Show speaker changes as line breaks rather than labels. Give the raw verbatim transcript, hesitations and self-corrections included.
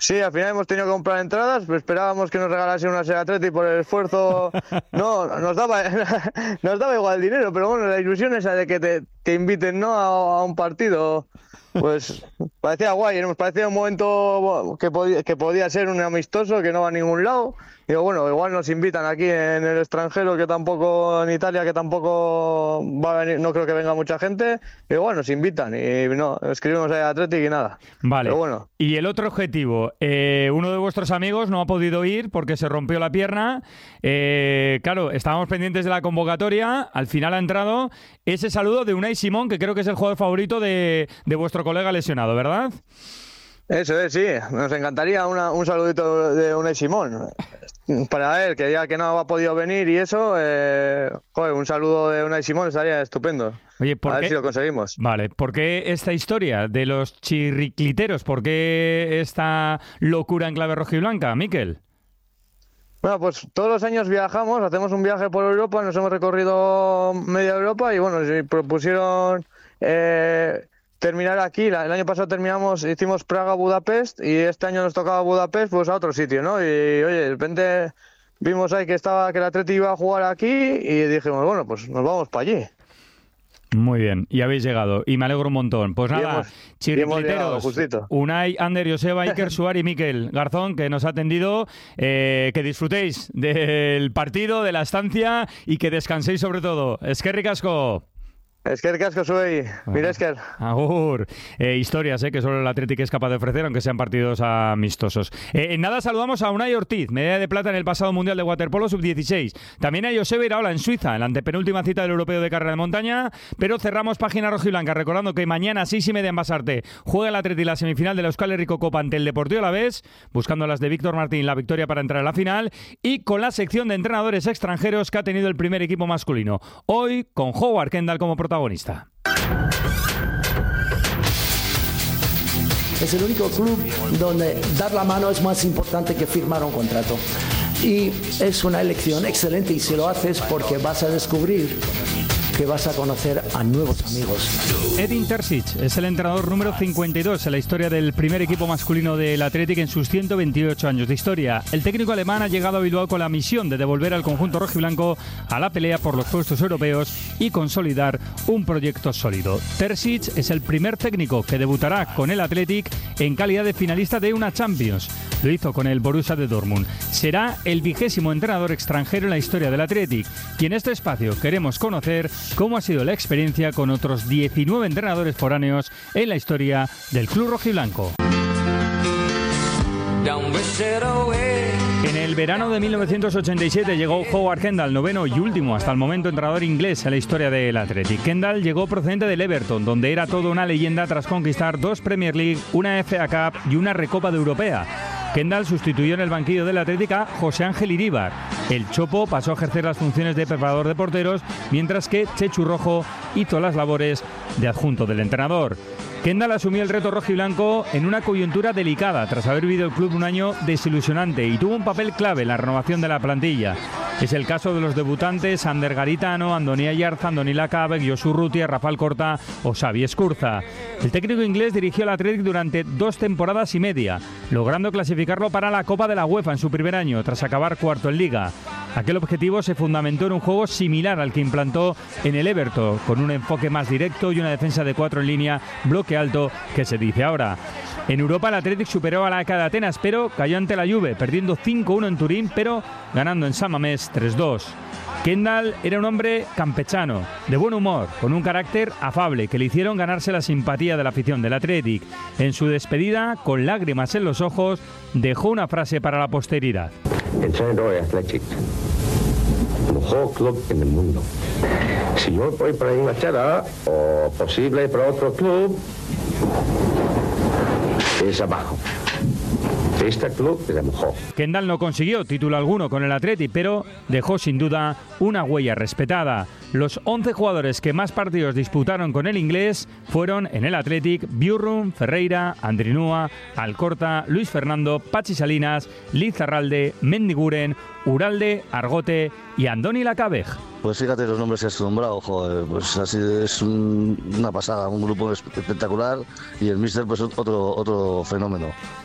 Sí, al final hemos tenido que comprar entradas, pues esperábamos que nos regalase una Sega Athletic por el esfuerzo. No, nos daba nos daba igual el dinero, pero bueno, la ilusión esa de que te, te inviten, ¿no?, a, a un partido, pues parecía guay, nos parecía un momento que podía, que podía ser un amistoso, que no va a ningún lado. Digo, bueno, igual nos invitan aquí en el extranjero, que tampoco, en Italia, que tampoco va a venir, no creo que venga mucha gente. Digo, bueno, nos invitan y no, escribimos ahí a Athletic y nada.
Vale.
Pero bueno.
Y el otro objetivo, eh, uno de vuestros amigos no ha podido ir porque se rompió la pierna. Eh, claro, estábamos pendientes de la convocatoria, al final ha entrado ese saludo de Unai Simón, que creo que es el jugador favorito de, de vuestro colega lesionado, ¿verdad?
Eso es, sí. Nos encantaría una, un saludito de Unai Simón para él, que ya que no ha podido venir y eso, eh, joder, un saludo de Unai Simón estaría estupendo.
Oye, ¿por
a
qué?
ver si lo conseguimos.
Vale, ¿por qué esta historia de los chirricliteros? ¿Por qué esta locura en clave rojiblanca, Mikel?
Bueno, pues todos los años viajamos, hacemos un viaje por Europa, nos hemos recorrido media Europa y bueno, se propusieron eh, terminar aquí. El año pasado terminamos, hicimos Praga-Budapest y este año nos tocaba Budapest, pues a otro sitio, ¿no? Y oye, de repente vimos ahí que estaba que el Atleti iba a jugar aquí y dijimos, bueno, pues nos vamos para allí.
Muy bien, y habéis llegado, y me alegro un montón. Pues nada, chirricliteros, Unai, Ander, Joseba, Iker, Suar y Mikel Garzón, que nos ha atendido, eh, que disfrutéis del partido, de la estancia y que descanséis sobre todo. Eskerrik asko.
Eskerrik asko zuei, mira Esker.
Agur. Eh, historias eh, que solo el Athletic es capaz de ofrecer, aunque sean partidos amistosos. Eh, en nada saludamos a Unai Ortiz, medalla de plata en el pasado Mundial de Waterpolo sub dieciséis. También a Joseba Iraola en Suiza, en la antepenúltima cita del Europeo de Carrera de Montaña. Pero cerramos página rojiblanca, recordando que mañana a seis y media en Basarte juega el Athletic la semifinal de la Euskal Herriko Copa ante el Deportivo Alavés, buscando las de Víctor Martín la victoria para entrar a la final, y con la sección de entrenadores extranjeros que ha tenido el primer equipo masculino. Hoy con Howard Kendall como protagonista.
Es el único club donde dar la mano es más importante que firmar un contrato. Y es una elección excelente y si lo haces porque vas a descubrir que vas a conocer a nuevos amigos.
Edin Terzic es el entrenador número cincuenta y dos en la historia del primer equipo masculino del Athletic en sus ciento veintiocho años de historia. El técnico alemán ha llegado a Bilbao con la misión de devolver al conjunto rojiblanco a la pelea por los puestos europeos y consolidar un proyecto sólido. Terzic es el primer técnico que debutará con el Athletic en calidad de finalista de una Champions. Lo hizo con el Borussia de Dortmund. Será el vigésimo entrenador extranjero en la historia del Athletic. Y en este espacio queremos conocer cómo ha sido la experiencia con otros diecinueve entrenadores foráneos en la historia del club rojiblanco. En el verano de mil novecientos ochenta y siete llegó Howard Kendall, noveno y último hasta el momento entrenador inglés en la historia del Athletic. Kendall llegó procedente del Everton, donde era toda una leyenda tras conquistar dos Premier League, una F A Cup y una Recopa de Europea. Kendall sustituyó en el banquillo del Athletic a José Ángel Iríbar. El Chopo pasó a ejercer las funciones de preparador de porteros, mientras que Chechu Rojo hizo las labores de adjunto del entrenador. Kendall asumió el reto rojiblanco en una coyuntura delicada tras haber vivido el club un año desilusionante y tuvo un papel clave en la renovación de la plantilla. Es el caso de los debutantes Ander Garitano, Andoni Ayarza, Andoni Lacabek, Josu Rutia, Rafael Corta o Xavi Escurza. El técnico inglés dirigió al Athletic durante dos temporadas y media, logrando clasificarlo para la Copa de la UEFA en su primer año, tras acabar cuarto en Liga. Aquel objetivo se fundamentó en un juego similar al que implantó en el Everton, con un enfoque más directo y una defensa de cuatro en línea, bloque alto, que se dice ahora. En Europa el Athletic superó a la A E K de Atenas, pero cayó ante la Juve, perdiendo cinco uno en Turín, pero ganando en San Mamés tres dos. Kendall era un hombre campechano, de buen humor, con un carácter afable que le hicieron ganarse la simpatía de la afición del Athletic. En su despedida, con lágrimas en los ojos, dejó una frase para la posteridad.
Entrenador de Athletic, el mejor club en el mundo. Si yo voy para Inglaterra o posible para otro club, es abajo. Este club es el mejor.
Kendall no consiguió título alguno con el Athletic, pero dejó sin duda una huella respetada. Los once jugadores que más partidos disputaron con el inglés fueron en el Athletic Bjurrum, Ferreira, Andrinúa, Alcorta, Luis Fernando, Pachi Salinas, Lizarralde, Mendiguren, Uralde, Argote y Andoni Lacabeg.
Pues fíjate los nombres que has nombrado, joder, pues así es un, una pasada, un grupo espectacular y el míster pues otro, otro fenómeno.